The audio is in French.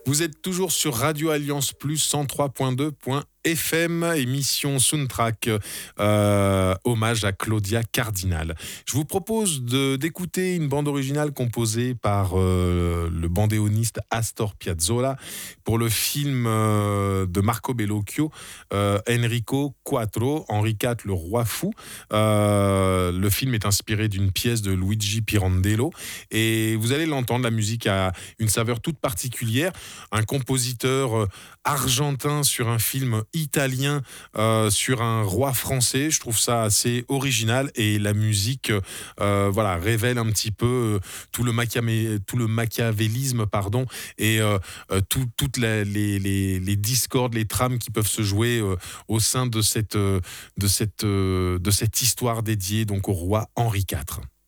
Vous êtes toujours sur Radio Alliance Plus 103.2 FM, émission Soundtrack, hommage à Claudia Cardinal. Je vous propose d'écouter une bande originale composée par le bandéoniste Astor Piazzolla pour le film de Marco Bellocchio, Enrico IV, Henri IV, le roi fou. Le film est inspiré d'une pièce de Luigi Pirandello et vous allez l'entendre, la musique a une saveur toute particulière. Un compositeur argentin sur un film italien sur un roi français, je trouve ça assez original et la musique révèle un petit peu tout le machiavélisme et toutes les discordes, les trames qui peuvent se jouer au sein de cette histoire dédiée donc au roi Henri IV.